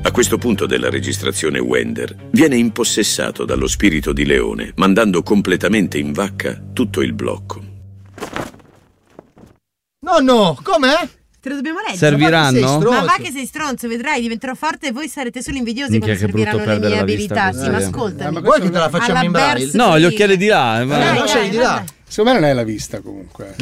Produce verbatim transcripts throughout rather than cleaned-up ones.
A questo punto della registrazione Wender viene impossessato dallo spirito di leone, mandando completamente in vacca tutto il blocco. No, no, com'è? Te lo dobbiamo leggere. Serviranno? Ma va che sei stronzo, vedrai, diventerò forte e voi sarete solo invidiosi Minchia, quando che brutto serviranno le mie perdere la vista abilità. Sì, così. ma Eh, ascoltami. ma vuoi che te la facciamo Alla in braille? Bears No, gli Grill. occhiali di là. eh, Eh, vai. non c'è di là. Secondo me non è la vista comunque.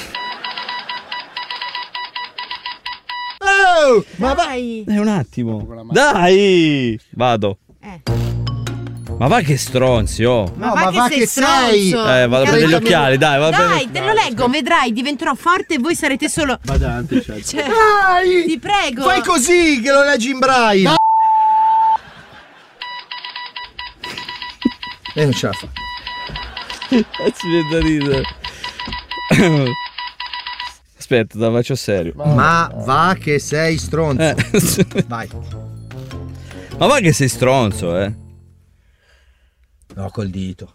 Oh, ma va. Dai. Eh, un attimo. Dai! Vado. Eh. Ma va che stronzi, oh. Ma No, va ma che va sei che sei. stronzo. Eh, vado a prendere gli occhiali, dai, vado a Dai, prendere- te lo leggo, vedrai, diventerò forte e voi sarete solo. Badante, cioè. Cioè, Dai! ti prego. Fai così che lo leggi in braille. E non ce la fa. Cazzo, mi viene da ridere. Aspetta, la faccio serio. Ma va che sei stronzo. Eh. Vai. Ma va che sei stronzo, eh. No, col dito.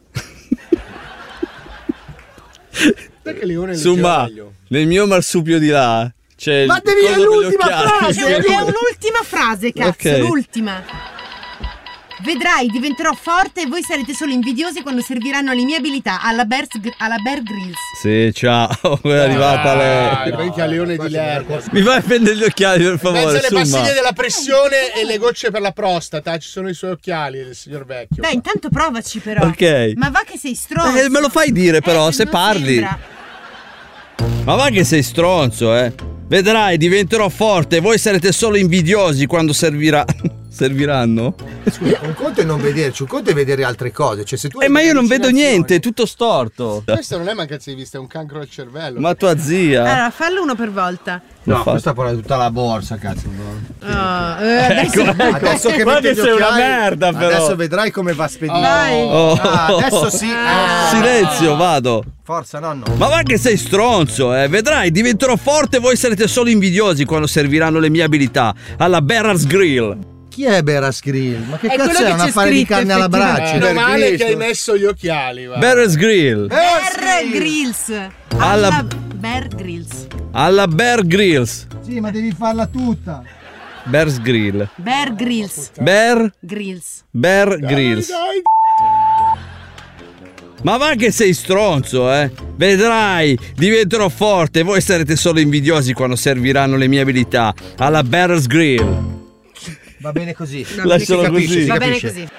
Perché Leone è Insomma, nel mio marsupio di là c'è Ma il devi- coso è con gli l'ultima occhiali. frase, È è un'ultima frase, cazzo, Ok. l'ultima. Vedrai, diventerò forte e voi sarete solo invidiosi quando serviranno le mie abilità alla Bear, alla Bear Grylls. Sì, ciao, è arrivata Dai, lei. vedi che a Leone di Lerco. Mi fai prendere gli occhiali, per In mezzo favore, alle insomma. pastiglie della pressione e le gocce per la prostata ci sono i suoi occhiali del signor vecchio. Dai, intanto provaci però. Ok. Ma va che sei stronzo. Eh, me lo fai dire però, Eh, se non parli. sembra. Ma va che sei stronzo, eh. Vedrai, diventerò forte e voi sarete solo invidiosi quando servirà. Serviranno? Scusa, un conto è non vederci, un conto è vedere altre cose. Cioè, se tu hai Eh, ma io delle non vedo allucinazioni- niente, è tutto storto. Questo non è mancanza di vista, è un cancro al cervello. Ma tua zia. Allora, fallo uno per volta. L'ho No, fatto. questa poi è tutta la borsa, cazzo. Oh, eh, adesso... Ecco, ecco. Adesso che Guarda metti che gli sei una occhiali, merda, però. adesso vedrai come va spedito. Vai. Oh. Ah, adesso sì. Ah. Silenzio, vado. Forza, nonno. Ma va che sei stronzo, eh. Vedrai, diventerò forte e voi sarete solo invidiosi quando serviranno le mie abilità alla Bear's Grill. Chi è Bear's Grill? Ma che È cazzo quello è? che Un c'è affare di scritto, carne alla brace? Meno male Cristo. che hai messo gli occhiali. Va. Bear's Grill. Bear Grylls. Alla- Alla Bear Grylls. Alla Bear Grills. Sì, ma devi farla tutta. Bear's Grill. Bear Grylls. Bear Grills. Bear Grills. Dai, Ma va che sei stronzo, eh. Vedrai, diventerò forte e voi sarete solo invidiosi quando serviranno le mie abilità alla Bear's Grill. Va bene così. Lascialo Si capisce, così. si Va bene capisce. così.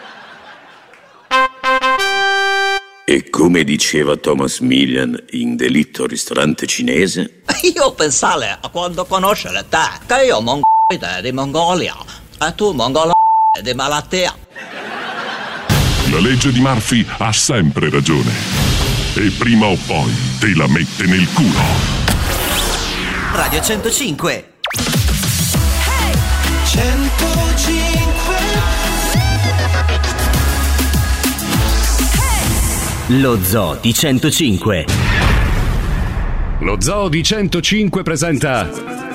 E come diceva Thomas Millian in Delitto ristorante cinese, Io pensare a quando conoscere te, che io mongoide di Mongolia e tu mongolo di malattia. La legge di Murphy ha sempre ragione. E prima o poi te la mette nel culo. Radio centocinque. Lo Zoo di centocinque. Lo Zoo di centocinque presenta